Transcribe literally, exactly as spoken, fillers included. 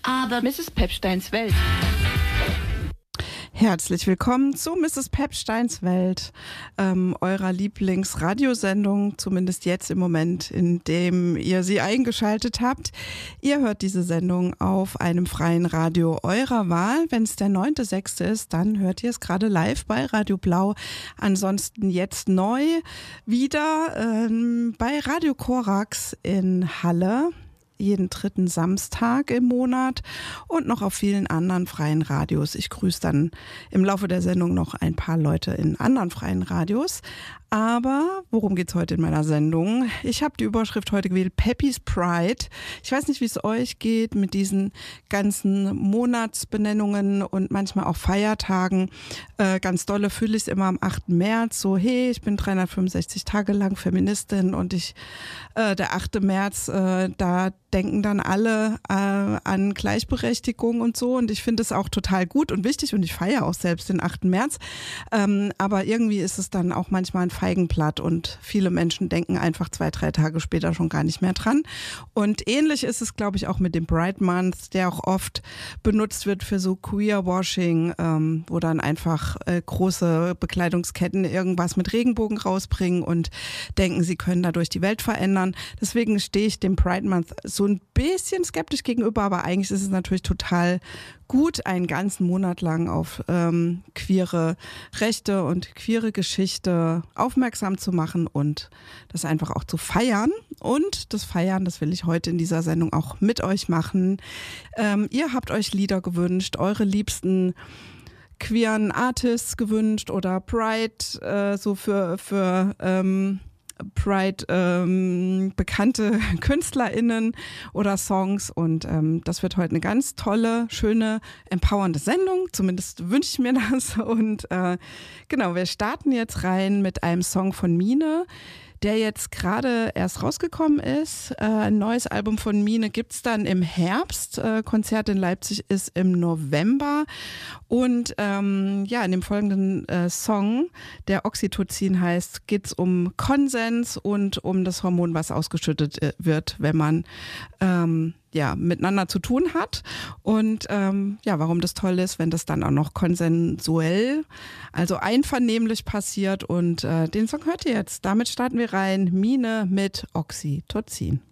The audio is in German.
Aber Misses Pepsteins Welt. Herzlich willkommen zu Misses Pepsteins Welt, ähm, eurer Lieblingsradiosendung, zumindest jetzt im Moment, in dem ihr sie eingeschaltet habt. Ihr hört diese Sendung auf einem freien Radio eurer Wahl. Wenn es der neunte sechste ist, dann hört ihr es gerade live bei Radio Blau. Ansonsten jetzt neu wieder ähm, bei Radio Korax in Halle. Jeden dritten Samstag im Monat und noch auf vielen anderen freien Radios. Ich grüße dann im Laufe der Sendung noch ein paar Leute in anderen freien Radios. Aber worum geht's heute in meiner Sendung? Ich habe die Überschrift heute gewählt, Peppy's Pride. Ich weiß nicht, wie es euch geht mit diesen ganzen Monatsbenennungen und manchmal auch Feiertagen. Äh, ganz dolle fühle ich es immer am achten März. So, hey, ich bin dreihundertfünfundsechzig Tage lang Feministin und ich, äh, der achte März, äh, da denken dann alle äh, an Gleichberechtigung und so. Und ich finde es auch total gut und wichtig und ich feiere auch selbst den achten März. Ähm, aber irgendwie ist es dann auch manchmal ein Feigenblatt und viele Menschen denken einfach zwei, drei Tage später schon gar nicht mehr dran. Und ähnlich ist es, glaube ich, auch mit dem Pride Month, der auch oft benutzt wird für so Queerwashing, ähm, wo dann einfach äh, große Bekleidungsketten irgendwas mit Regenbogen rausbringen und denken, sie können dadurch die Welt verändern. Deswegen stehe ich dem Pride Month so ein bisschen skeptisch gegenüber, aber eigentlich ist es natürlich total gut, einen ganzen Monat lang auf ähm, queere Rechte und queere Geschichte aufmerksam zu machen und das einfach auch zu feiern. Und das Feiern, das will ich heute in dieser Sendung auch mit euch machen. Ähm, ihr habt euch Lieder gewünscht, eure liebsten queeren Artists gewünscht oder Pride, äh, so für, für ähm, Pride ähm, bekannte KünstlerInnen oder Songs und ähm, das wird heute eine ganz tolle, schöne, empowernde Sendung, zumindest wünsche ich mir das und äh, genau, wir starten jetzt rein mit einem Song von Mine, der jetzt gerade erst rausgekommen ist. Äh, ein neues Album von Mine gibt's dann im Herbst. Äh, Konzert in Leipzig ist im November. Und ähm, ja, in dem folgenden äh, Song, der Oxytocin heißt, geht's um Konsens und um das Hormon, was ausgeschüttet äh, wird, wenn man ähm, ja, miteinander zu tun hat und ähm, ja, warum das toll ist, wenn das dann auch noch konsensuell, also einvernehmlich passiert und äh, den Song hört ihr jetzt. Damit starten wir rein. Mine mit Oxytocin.